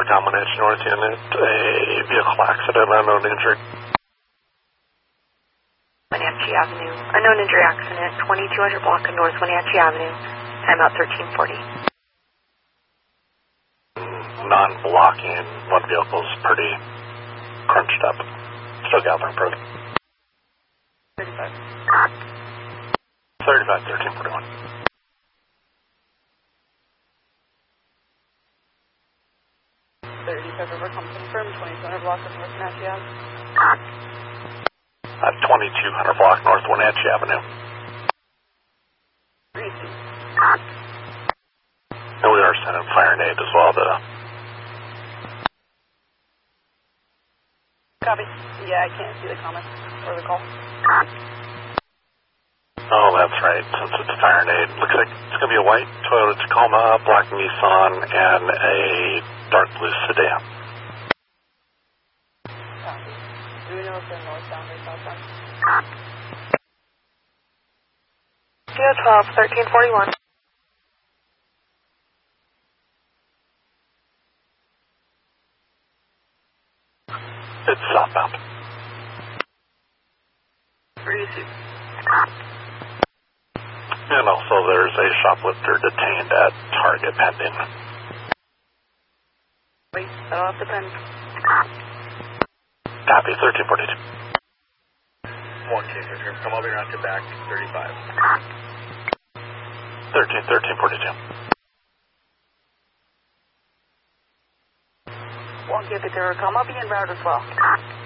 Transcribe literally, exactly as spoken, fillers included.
combination north unit, a vehicle accident, unknown injury. Wenatchee Avenue, unknown injury accident, twenty-two hundred block of North Wenatchee Avenue, timeout thirteen forty. Non-blocking, one vehicle's pretty crunched up. Still gathering proof. thirty-five. thirty-five, thirteen forty-one. thirty-five River, come confirmed, twenty-two hundred block of North Wenatchee Avenue. At twenty-two hundred block North Wenatchee Avenue. And we are sending fire and aid as well to... Copy. Yeah, I can't see the comment or the call. Oh, that's right, since it's fire and aid. Looks like it's going to be a white Toyota Tacoma, black Nissan, and a dark blue sedan. Copy. Do we know if they're northbound or southbound? Kilo twelve, thirteen forty-one. It's southbound. Where do you see? And also there's a shoplifter detained at Target pending. Wait, that'll have to pen. Copy, thirteen forty-two. One case return, come over around to back thirty-five. thirteen, thirteen forty-two. One, give it there, come up, be in route as well.